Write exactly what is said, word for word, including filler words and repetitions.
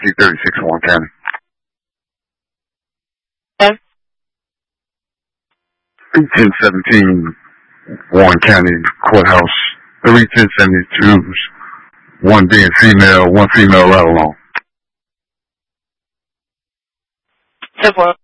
C thirty-six, Warren County. Okay. ten seventeen, Warren County Courthouse. Three ten seventy-twos. One being female, one female right along. ten four.